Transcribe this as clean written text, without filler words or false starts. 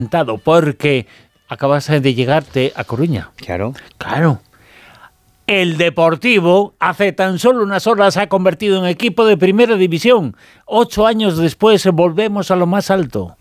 porque acabas de llegarte a Coruña. Claro. El Deportivo hace tan solo unas horas se ha convertido en equipo de primera división. 8 años después volvemos a lo más alto.